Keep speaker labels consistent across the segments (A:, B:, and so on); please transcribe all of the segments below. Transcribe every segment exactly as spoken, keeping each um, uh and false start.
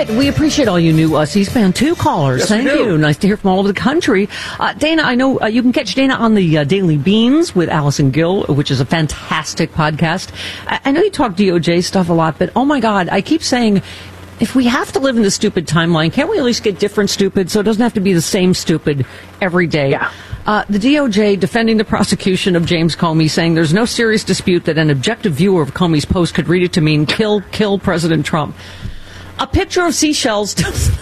A: we appreciate all you new uh, C-SPAN two callers.
B: Yes,
A: Thank you. Nice to hear from all over the country. Uh, Dana, I know uh, you can catch Dana on the uh, Daily Beans with Allison Gill, which is a fantastic podcast. I, I know you talk D O J stuff a lot, but oh my God, I keep saying, if we have to live in the stupid timeline, can't we at least get different stupid so it doesn't have to be the same stupid every day?
C: Yeah.
A: Uh, the D O J defending the prosecution of James Comey, saying there's no serious dispute that an objective viewer of Comey's post could read it to mean kill, kill President Trump. A picture of seashells.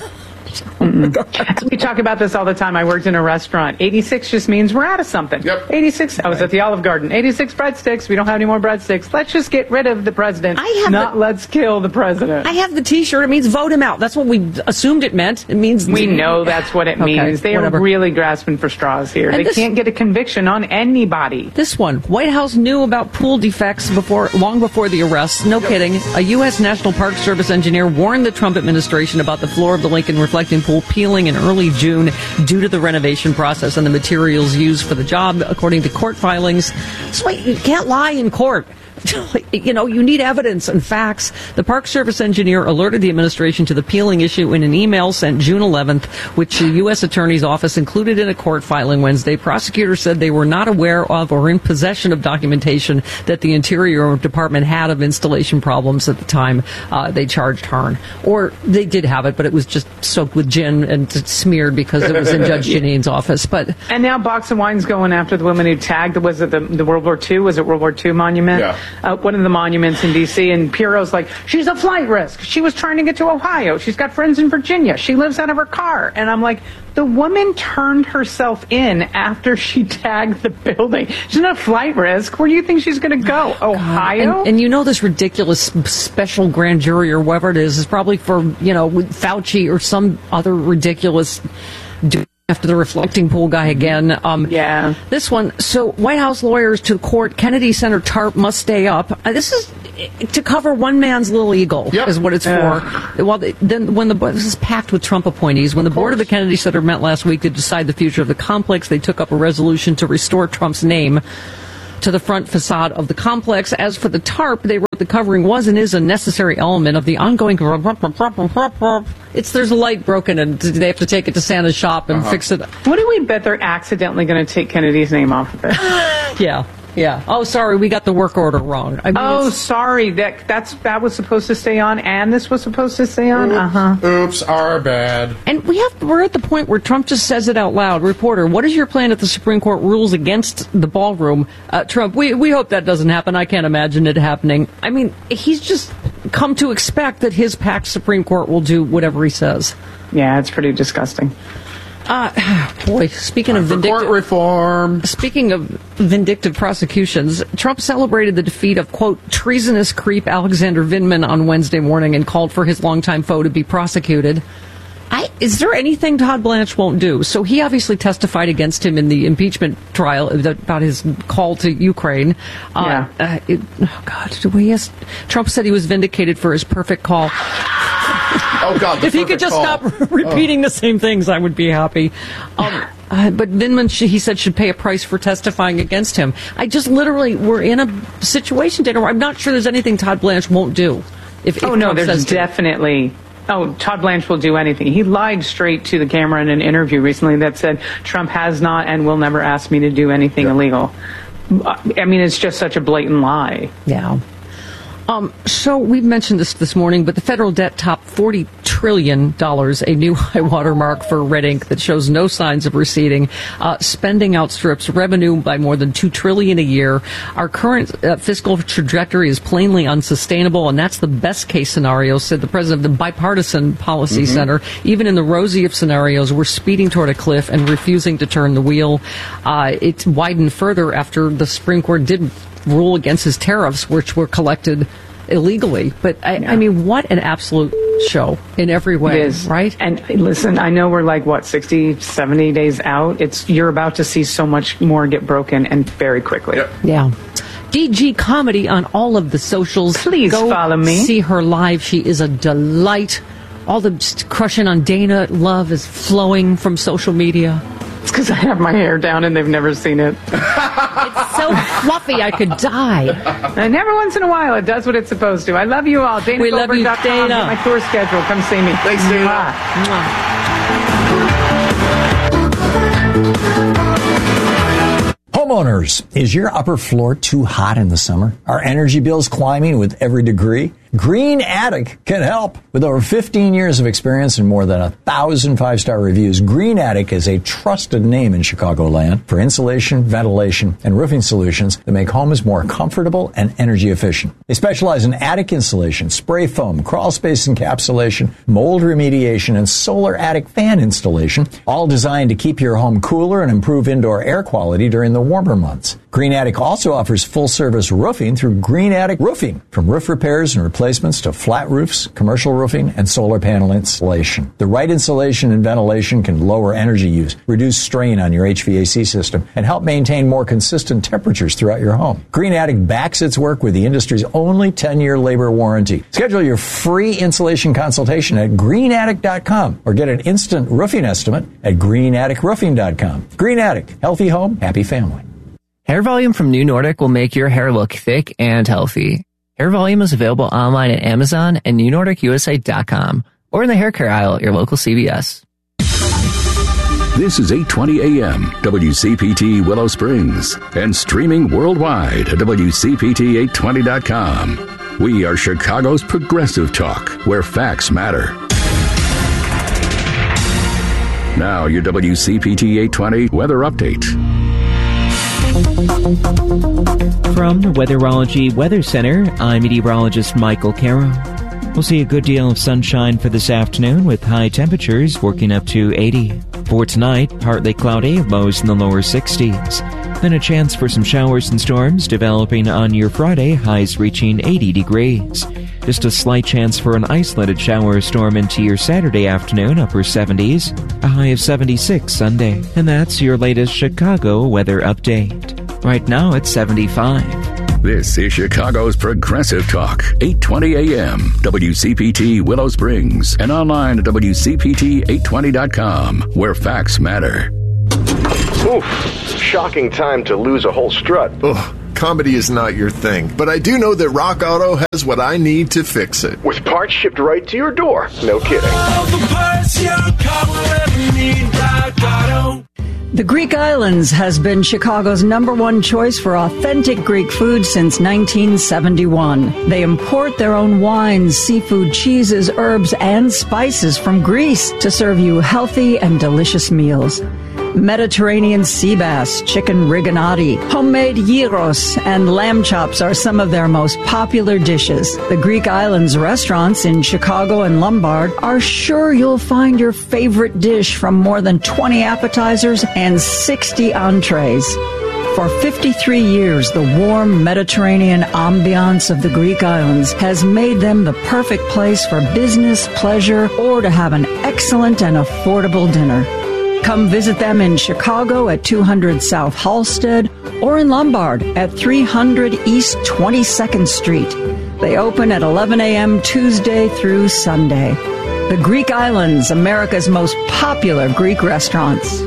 C: Mm-hmm. We talk about this all the time. I worked in a restaurant. eighty-six just means we're out of something.
B: Yep.
C: eighty-six. I was at the Olive Garden. eighty-six breadsticks. We don't have any more breadsticks. Let's just get rid of the president.
A: I have
C: not
A: the,
C: let's kill the president.
A: I have the T-shirt. It means vote him out. That's what we assumed it meant. It means
C: we know that's what it means.
A: Okay,
C: they
A: whatever.
C: are really grasping for straws here.
A: And
C: they
A: this,
C: can't get a conviction on anybody.
A: This one, White House knew about pool defects before, long before the arrest. No yep. kidding. A U S National Park Service engineer warned the Trump administration about the floor of the Lincoln reflecting pool peeling in early June due to the renovation process and the materials used for the job, according to court filings. So you can't lie in court. You know, you need evidence and facts. The Park Service engineer alerted the administration to the peeling issue in an email sent June eleventh, which the U S Attorney's Office included in a court filing Wednesday. Prosecutors said they were not aware of or in possession of documentation that the Interior Department had of installation problems at the time uh, they charged Hearn. Or they did have it, but it was just soaked with gin and smeared because it was in Judge Janine's office. But
C: And now Box of Wine's going after the woman who tagged, was it the, the World War Two? Was it World War Two monument?
B: Yeah.
C: Uh, one of the monuments in D C, and Pierrot's like, she's a flight risk. She was trying to get to Ohio. She's got friends in Virginia. She lives out of her car. And I'm like, the woman turned herself in after she tagged the building. She's not a flight risk. Where do you think she's going to go? Ohio?
A: And, and you know this ridiculous special grand jury or whatever it is is probably for, you know, Fauci or some other ridiculous dude. After the reflecting pool guy again. Um,
C: yeah.
A: This one. So White House lawyers to court, Kennedy Center tarp must stay up. Uh, this is to cover one man's little ego,
B: yep.
A: is what it's
C: uh.
A: for. Well, they, then when the this is packed with Trump appointees. When the board of the Kennedy Center met last week to decide the future of the complex, they took up a resolution to restore Trump's name to the front facade of the complex. As for the tarp, they wrote the covering was and is a necessary element of the ongoing. It's there's a light broken and they have to take it to Santa's shop and uh-huh. fix it.
C: What do we bet they're accidentally going to take Kennedy's name off of it?
A: Yeah. Yeah. Oh, sorry, we got the work order wrong. I mean,
C: oh, sorry. That that's that was supposed to stay on, and this was supposed to stay on. Uh huh.
B: Oops, our bad.
A: And we have we're at the point where Trump just says it out loud. Reporter, what is your plan if the Supreme Court rules against the ballroom? Uh, Trump, we we hope that doesn't happen. I can't imagine it happening. I mean, he's just come to expect that his packed Supreme Court will do whatever he says.
C: Yeah, it's pretty disgusting.
A: Uh, boy, speaking
B: Time
A: of
B: for
A: vindictive
B: court reform.
A: Speaking of vindictive prosecutions, Trump celebrated the defeat of, quote, treasonous creep Alexander Vindman on Wednesday morning and called for his longtime foe to be prosecuted. I, is there anything Todd Blanche won't do? So he obviously testified against him in the impeachment trial about his call to Ukraine. Uh,
C: yeah.
A: Uh, it, oh, God. He has, Trump said he was vindicated for his perfect call.
B: Oh, God,
A: if he could just
B: call.
A: stop repeating oh. the same things, I would be happy. Um, uh, but Vindman, he said, should pay a price for testifying against him. I just literally, we're in a situation, Dana, where I'm not sure there's anything Todd Blanche won't do. If, if
C: oh, no,
A: Trump
C: there's
A: says
C: definitely... Oh, Todd Blanche will do anything. He lied straight to the camera in an interview recently that said, Trump has not and will never ask me to do anything yeah. illegal. I mean, it's just such a blatant lie.
A: Yeah. Um, so we've mentioned this this morning, but the federal debt topped forty trillion dollars, a new high water mark for red ink that shows no signs of receding. Uh, spending outstrips revenue by more than two trillion dollars a year. Our current uh, fiscal trajectory is plainly unsustainable, and that's the best case scenario, said the president of the Bipartisan Policy mm-hmm. Center. Even in the rosiest scenarios, we're speeding toward a cliff and refusing to turn the wheel. Uh, it widened further after the Supreme Court did rule against his tariffs, which were collected illegally. But I, yeah. I mean, what an absolute show in every way,
C: it is.
A: Right?
C: And listen, I know we're like, what, sixty, seventy days out. It's you're about to see so much more get broken and very quickly.
B: Yep.
A: Yeah. D G Comedy on all of the socials.
C: Please
A: Go
C: follow me.
A: See her live. She is a delight. All the just crushing on Dana love is flowing from social media.
C: It's because I have my hair down and they've never seen it.
A: It's so fluffy I could die.
C: And every once in a while, it does what it's supposed to. I love you all. Dana
A: We love you,
C: Goldberg dot com.
A: Dana.
C: My tour schedule. Come see me.
B: Thanks, Dana.
C: Mwah.
D: Homeowners, is your upper floor too hot in the summer? Are energy bills climbing with every degree? Green Attic can help. With over fifteen years of experience and more than a thousand five-star reviews, Green Attic is a trusted name in Chicagoland for insulation, ventilation, and roofing solutions that make homes more comfortable and energy efficient. They specialize in attic insulation, spray foam, crawl space encapsulation, mold remediation, and solar attic fan installation, all designed to keep your home cooler and improve indoor air quality during the warmer months. Green Attic also offers full-service roofing through Green Attic Roofing, from roof repairs and replacements to flat roofs, commercial roofing, and solar panel installation. The right insulation and ventilation can lower energy use, reduce strain on your H V A C system, and help maintain more consistent temperatures throughout your home. Green Attic backs its work with the industry's only ten-year labor warranty. Schedule your free insulation consultation at green attic dot com or get an instant roofing estimate at green attic roofing dot com. Green Attic, healthy home, happy family.
E: Hair Volume from New Nordic will make your hair look thick and healthy. Hair Volume is available online at Amazon and new nordic u s a dot com or in the hair care aisle at your local C V S.
F: This is eight twenty A M, W C P T Willow Springs, and streaming worldwide at W C P T eight twenty dot com. We are Chicago's progressive talk, where facts matter. Now, your W C P T eight twenty weather update.
G: From the Weatherology Weather Center, I'm meteorologist Michael Carroll. We'll see a good deal of sunshine for this afternoon with high temperatures working up to eighty. For tonight, partly cloudy, lows in the lower sixties. Then a chance for some showers and storms developing on your Friday, highs reaching eighty degrees. Just a slight chance for an isolated shower or storm into your Saturday afternoon, upper seventies. A high of seventy-six Sunday. And that's your latest Chicago weather update. Right now it's seventy-five.
F: This is Chicago's Progressive Talk, eight twenty A M, W C P T Willow Springs, and online at W C P T eight twenty dot com, where facts matter.
H: Oof, shocking time to lose a whole strut.
I: Ugh, comedy is not your thing, but I do know that Rock Auto has what I need to fix it.
H: With parts shipped right to your door. No kidding.
J: All the parts your car will ever need, Rock Auto.
K: The Greek Islands has been Chicago's number one choice for authentic Greek food since nineteen seventy-one. They import their own wines, seafood, cheeses, herbs, and spices from Greece to serve you healthy and delicious meals. Mediterranean sea bass, chicken riganati, homemade gyros, and lamb chops are some of their most popular dishes. The Greek Islands restaurants in Chicago and Lombard are sure you'll find your favorite dish from more than twenty appetizers and sixty entrees. For fifty-three years, the warm Mediterranean ambiance of the Greek Islands has made them the perfect place for business, pleasure, or to have an excellent and affordable dinner. Come visit them in Chicago at two hundred South Halsted or in Lombard at three hundred East twenty-second Street. They open at eleven a m Tuesday through Sunday. The Greek Islands, America's most popular Greek restaurants.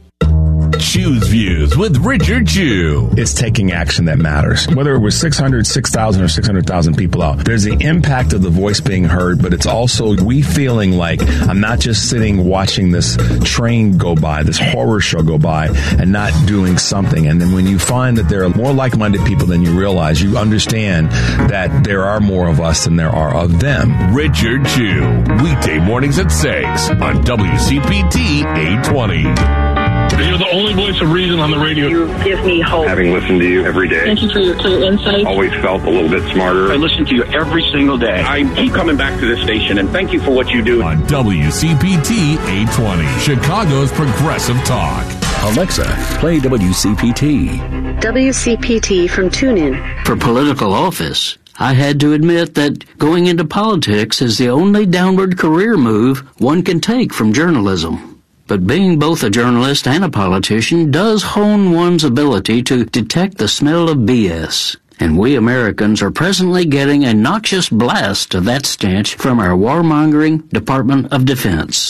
L: Choose Views with Richard Chew.
M: It's taking action that matters. Whether it was six hundred, six thousand, or six hundred thousand people out, there's the impact of the voice being heard, but it's also we feeling like I'm not just sitting watching this train go by, this horror show go by, and not doing something. And then when you find that there are more like-minded people than you realize, you understand that there are more of us than there are of them.
L: Richard Chew, weekday mornings at six on W C P T eight twenty.
N: You're the only voice of reason on the radio.
O: You give me hope.
P: Having listened to you every day.
O: Thank you for your clear insight.
P: Always felt a little bit smarter.
Q: I listen to you every single day.
P: I keep coming back to this station, and thank you for what you do.
L: On W C P T eight twenty, Chicago's Progressive Talk.
F: Alexa, play W C P T.
R: W C P T from TuneIn.
S: For political office, I had to admit that going into politics is the only downward career move one can take from journalism. But being both a journalist and a politician does hone one's ability to detect the smell of B S. And we Americans are presently getting a noxious blast of that stench from our warmongering Department of Defense.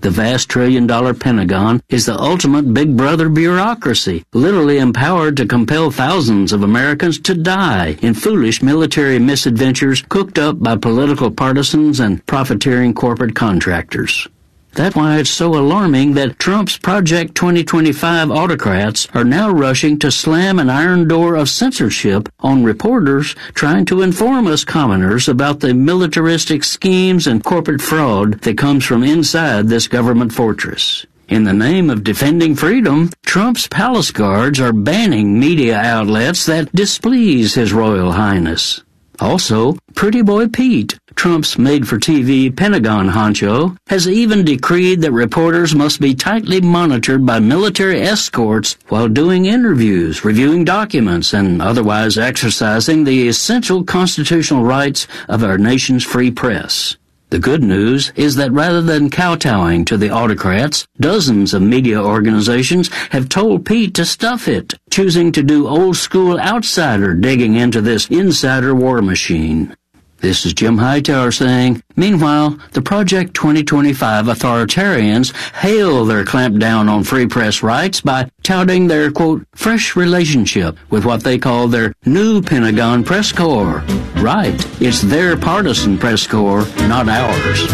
S: The vast trillion-dollar Pentagon is the ultimate big brother bureaucracy, literally empowered to compel thousands of Americans to die in foolish military misadventures cooked up by political partisans and profiteering corporate contractors. That's why it's so alarming that Trump's Project twenty twenty-five autocrats are now rushing to slam an iron door of censorship on reporters trying to inform us commoners about the militaristic schemes and corporate fraud that comes from inside this government fortress. In the name of defending freedom, Trump's palace guards are banning media outlets that displease His Royal Highness. Also, Pretty Boy Pete, Trump's made-for-T V Pentagon honcho, has even decreed that reporters must be tightly monitored by military escorts while doing interviews, reviewing documents, and otherwise exercising the essential constitutional rights of our nation's free press. The good news is that rather than kowtowing to the autocrats, dozens of media organizations have told Pete to stuff it, choosing to do old-school outsider digging into this insider war machine. This is Jim Hightower saying, meanwhile, the Project twenty twenty-five authoritarians hail their clampdown on free press rights by touting their, quote, fresh relationship with what they call their new Pentagon press corps. Right, it's their partisan press corps, not ours.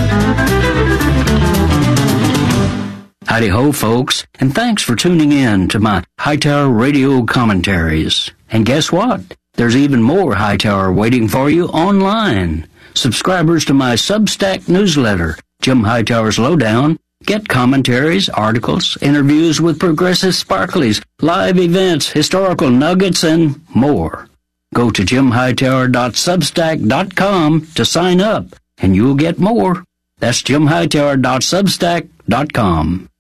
S: Howdy-ho, folks, and thanks for tuning in to my Hightower Radio commentaries. And guess what? There's even more Hightower waiting for you online. Subscribers to my Substack newsletter, Jim Hightower's Lowdown, get commentaries, articles, interviews with progressive sparklies, live events, historical nuggets, and more. Go to jim hightower dot substack dot com to sign up, and you'll get more. That's jim hightower dot substack dot com.